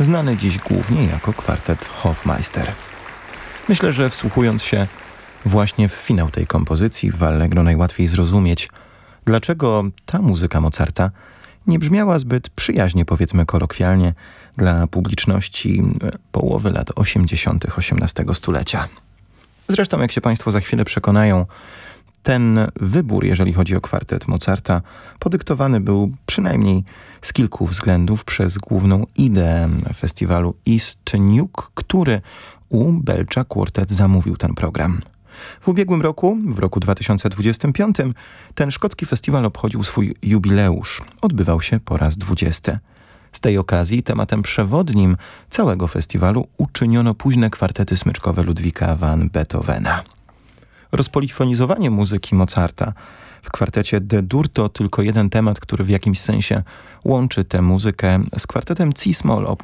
znany dziś głównie jako kwartet Hofmeister. Myślę, że wsłuchując się właśnie w finał tej kompozycji w Allegro najłatwiej zrozumieć, dlaczego ta muzyka Mozarta nie brzmiała zbyt przyjaźnie, powiedzmy kolokwialnie, dla publiczności połowy lat 80. XVIII stulecia. Zresztą, jak się Państwo za chwilę przekonają, ten wybór, jeżeli chodzi o kwartet Mozarta, podyktowany był przynajmniej z kilku względów przez główną ideę festiwalu East Nuke, który u Belcha Quartet zamówił ten program. W ubiegłym roku, w roku 2025, ten szkocki festiwal obchodził swój jubileusz. Odbywał się po raz 20. Z tej okazji tematem przewodnim całego festiwalu uczyniono późne kwartety smyczkowe Ludwika van Beethovena. Rozpolifonizowanie muzyki Mozarta w kwartecie D-dur to tylko jeden temat, który w jakimś sensie łączy tę muzykę z kwartetem C-moll op.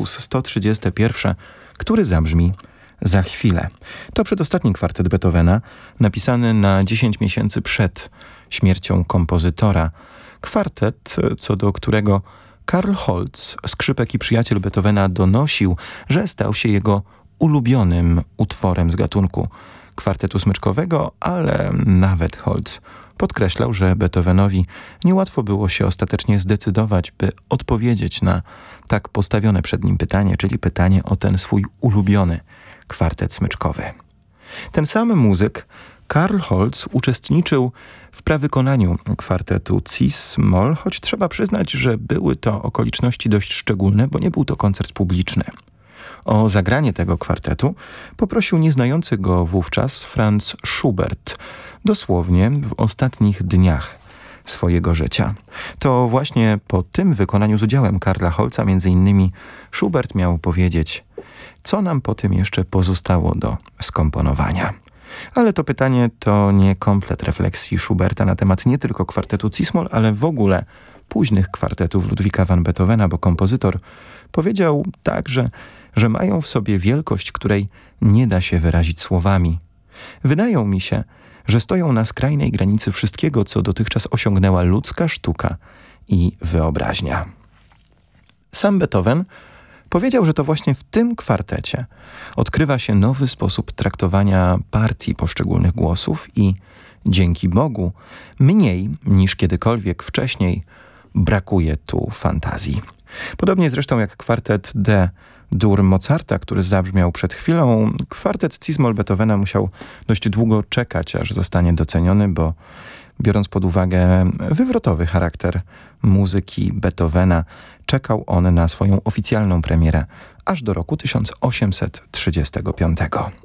131, który zabrzmi za chwilę. To przedostatni kwartet Beethovena, napisany na 10 miesięcy przed śmiercią kompozytora. Kwartet, co do którego Karl Holz, skrzypek i przyjaciel Beethovena, donosił, że stał się jego ulubionym utworem z gatunku kwartetu smyczkowego, ale nawet Holz podkreślał, że Beethovenowi niełatwo było się ostatecznie zdecydować, by odpowiedzieć na tak postawione przed nim pytanie, czyli pytanie o ten swój ulubiony kwartet smyczkowy. Ten sam muzyk, Karl Holz, uczestniczył w prawykonaniu kwartetu Cis-moll, choć trzeba przyznać, że były to okoliczności dość szczególne, bo nie był to koncert publiczny. O zagranie tego kwartetu poprosił nieznający go wówczas Franz Schubert, dosłownie w ostatnich dniach swojego życia. To właśnie po tym wykonaniu z udziałem Karla Holza m.in. Schubert miał powiedzieć, co nam po tym jeszcze pozostało do skomponowania. Ale to pytanie to nie komplet refleksji Schuberta na temat nie tylko kwartetu Cis-moll, ale w ogóle późnych kwartetów Ludwika van Beethovena, bo kompozytor powiedział także, że mają w sobie wielkość, której nie da się wyrazić słowami. Wydają mi się, że stoją na skrajnej granicy wszystkiego, co dotychczas osiągnęła ludzka sztuka i wyobraźnia. Sam Beethoven powiedział, że to właśnie w tym kwartecie odkrywa się nowy sposób traktowania partii poszczególnych głosów i, dzięki Bogu, mniej niż kiedykolwiek wcześniej brakuje tu fantazji. Podobnie zresztą jak kwartet D-dur Mozarta, który zabrzmiał przed chwilą, kwartet Cis-moll Beethovena musiał dość długo czekać, aż zostanie doceniony, bo biorąc pod uwagę wywrotowy charakter muzyki Beethovena, czekał on na swoją oficjalną premierę aż do roku 1835.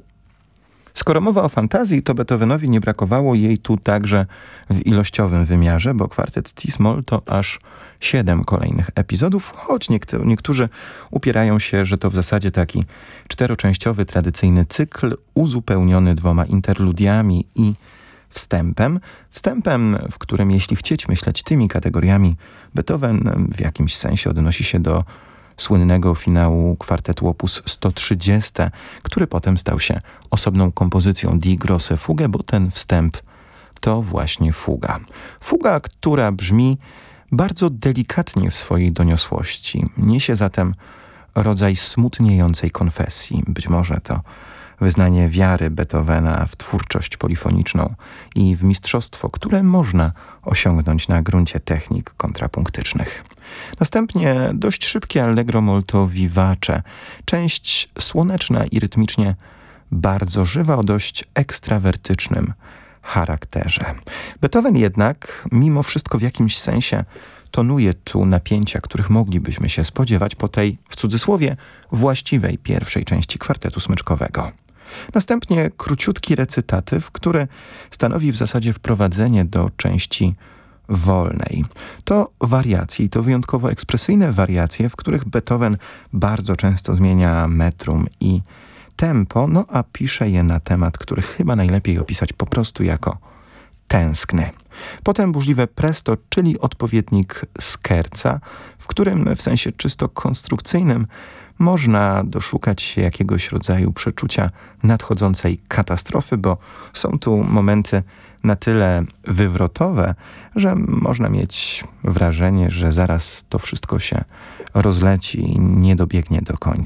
Skoro mowa o fantazji, to Beethovenowi nie brakowało jej tu także w ilościowym wymiarze, bo kwartet Cis-moll to aż 7 kolejnych epizodów, choć niektórzy upierają się, że to w zasadzie taki 4-częściowy tradycyjny cykl uzupełniony 2 interludiami i wstępem, w którym, jeśli chcieć myśleć tymi kategoriami, Beethoven w jakimś sensie odnosi się do słynnego finału kwartetu op. 130, który potem stał się osobną kompozycją Die Grosse Fuge, bo ten wstęp to właśnie fuga. Fuga, która brzmi bardzo delikatnie w swojej doniosłości. Niesie zatem rodzaj smutniejącej konfesji. Być może to wyznanie wiary Beethovena w twórczość polifoniczną i w mistrzostwo, które można osiągnąć na gruncie technik kontrapunktycznych. Następnie dość szybkie allegro molto vivace, część słoneczna i rytmicznie bardzo żywa o dość ekstrawertycznym charakterze. Beethoven jednak, mimo wszystko w jakimś sensie, tonuje tu napięcia, których moglibyśmy się spodziewać po tej, w cudzysłowie, właściwej pierwszej części kwartetu smyczkowego. Następnie króciutki recytatyw, który stanowi w zasadzie wprowadzenie do części wolnej. To wariacje i to wyjątkowo ekspresyjne wariacje, w których Beethoven bardzo często zmienia metrum i tempo, no a pisze je na temat, który chyba najlepiej opisać po prostu jako tęskny. Potem burzliwe presto, czyli odpowiednik scherza, w którym w sensie czysto konstrukcyjnym można doszukać się jakiegoś rodzaju przeczucia nadchodzącej katastrofy, bo są tu momenty na tyle wywrotowe, że można mieć wrażenie, że zaraz to wszystko się rozleci i nie dobiegnie do końca.